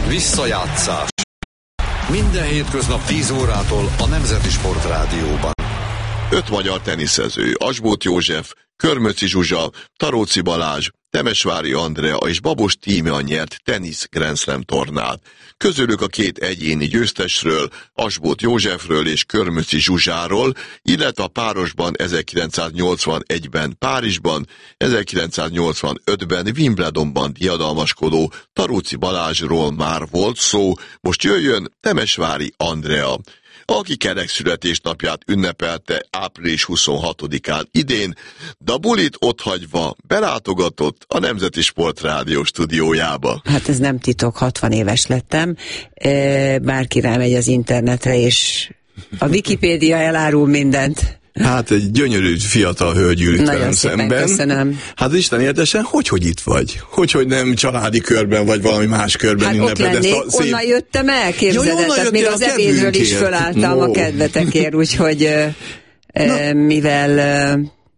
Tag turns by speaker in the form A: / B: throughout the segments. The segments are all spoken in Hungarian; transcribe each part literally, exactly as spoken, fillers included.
A: Visszajátszás. Minden hétköznap tíz órától a Nemzeti Sport Rádióban.
B: Öt magyar teniszező, Asbóth József, Körmöczi Zsuzsa, Taróci Balázs, Temesvári Andrea és Babos Tímea nyert tenisz Grand Slam tornát. Közülük a két egyéni győztesről, Asbóth Józsefről és Körmöczi Zsuzsáról, illetve a párosban ezerkilencszáznyolcvanegyben Párizsban, ezerkilencszáznyolcvanötben Wimbledonban diadalmaskodó Taróci Balázsról már volt szó, most jöjjön Temesvári Andrea, aki kerek születésnapját ünnepelte április huszonhatodikán idén, de a bulit otthagyva belátogatott a Nemzeti Sport Rádió stúdiójába.
C: Hát ez nem titok, hatvan éves lettem. Bárki rámegy az internetre, és a Wikipédia elárul mindent.
D: Hát egy gyönyörű fiatal hölgy ült velem szemben.
C: Köszönöm.
D: Hát Isten értesen, hogy, hogy itt vagy? Hogy, hogy nem családi körben, vagy valami más körben
C: hát
D: ünneped ezt a szép...
C: onnan jöttem el, képzeled, ja, tehát még az ebédről is fölálltam no. a kedvetekért, úgyhogy e, mivel e,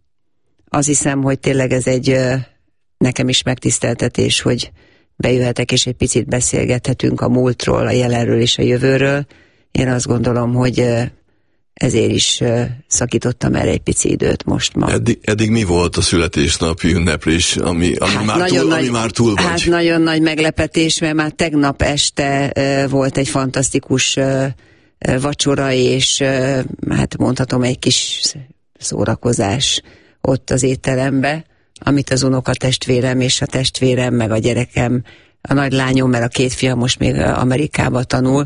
C: azt hiszem, hogy tényleg ez egy e, nekem is megtiszteltetés, hogy bejöhetek, és egy picit beszélgethetünk a múltról, a jelenről és a jövőről. Én azt gondolom, hogy e, ezért is uh, szakítottam el egy pici időt most ma.
D: Eddig, eddig mi volt a születésnapi ünneplés, ami, ami, hát már, túl, nagy, ami már túl vagy?
C: Hát nagyon nagy meglepetés, mert már tegnap este uh, volt egy fantasztikus uh, uh, vacsora, és uh, hát mondhatom egy kis szórakozás ott az étterembe, amit az unokatestvérem és a testvérem, meg a gyerekem, a nagylányom, mert a két fiam most még Amerikába tanul,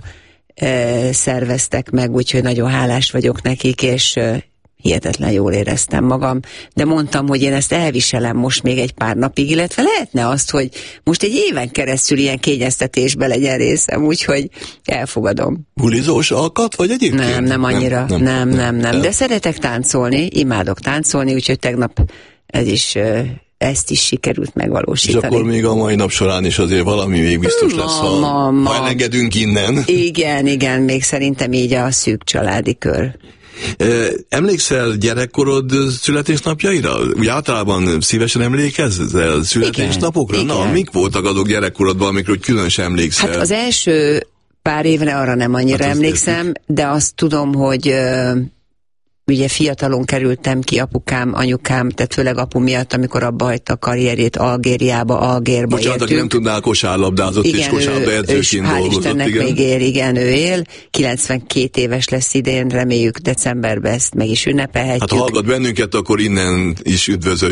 C: szerveztek meg, úgyhogy nagyon hálás vagyok nekik, és hihetetlen jól éreztem magam, de mondtam, hogy én ezt elviselem most még egy pár napig, illetve lehetne azt, hogy most egy éven keresztül ilyen kényeztetésbe legyen részem, úgyhogy elfogadom.
D: Bulizós alkat, vagy egyébként?
C: Nem, nem annyira, nem, nem, nem, nem, nem. De szeretek táncolni, imádok táncolni, úgyhogy tegnap ez is... ezt is sikerült megvalósítani.
D: És akkor még a mai nap során is azért valami még biztos lesz, ha, ma, ma. ha elengedünk innen.
C: Igen, igen, még szerintem így a szűk családi kör.
D: Emlékszel gyerekkorod születésnapjaira? Úgy általában szívesen emlékezzel születésnapokra?
C: Igen,
D: Na,
C: igen.
D: Mik voltak azok gyerekkorodban, amikről különösen emlékszel?
C: Hát az első pár évre arra nem annyira hát emlékszem, értik. De azt tudom, hogy ugye fiatalon kerültem ki, apukám, anyukám, tehát főleg apu miatt, amikor abba hagyta a karrierjét Algériába, Algérba
D: Bocsánat, aki nem tudnál kosárlabdázott,
C: igen,
D: és kosárlabda edzőként dolgozott.
C: Hál' Istennek
D: igen.
C: még él, igen, ő él. kilencvenkét éves lesz idén, reméljük decemberben ezt meg is ünnepelhetjük.
D: Hát ha hallgat bennünket, akkor innen is üdvözöljük.